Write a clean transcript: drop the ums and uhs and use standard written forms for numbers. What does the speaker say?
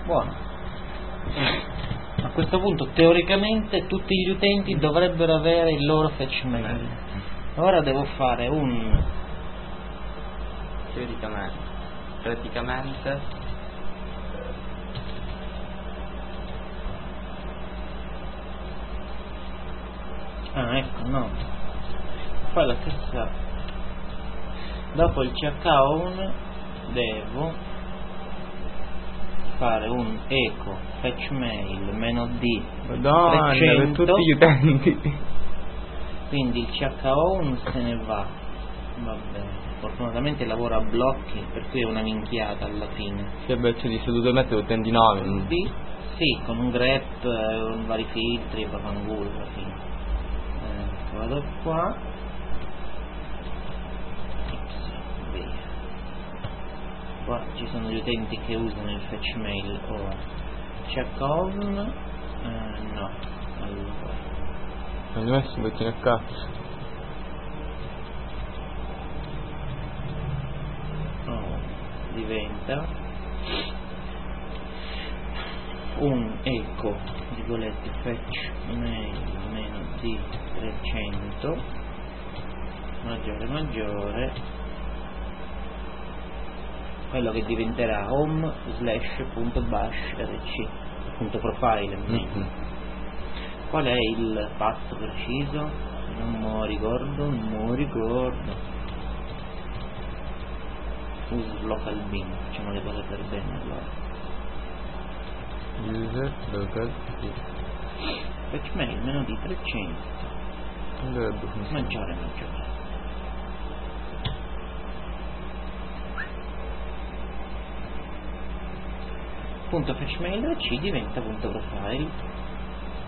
Buono. A questo punto teoricamente tutti gli utenti dovrebbero avere il loro fetch mail. Ora devo fare un praticamente ecco, no, fai la stessa. Dopo il checkout devo fare un eco fetch mail -d Madonna, 300, per tutti gli utenti. quindi il checkout se ne va bene. Fortunatamente lavoro a blocchi, per cui è una minchiata alla fine. Che beccio di seduto mettere utenti 9. Sì, con un grep, con vari filtri, vaffanculo alla fine. Vado qua, via. Qua ci sono gli utenti che usano il fetch mail ora. Check on, no, allora. Hanno messo un bottino a cazzo. Diventa un eco virgolette fetch mail -d 300 maggiore, quello che diventerà home/.bash/rc .profile. Qual è il passo preciso? Non me lo ricordo. Uso local bin, facciamo le cose per bene allora. User local bin. Fetch mail -d 300 maggiore. Punto fetch mail c diventa punto profile.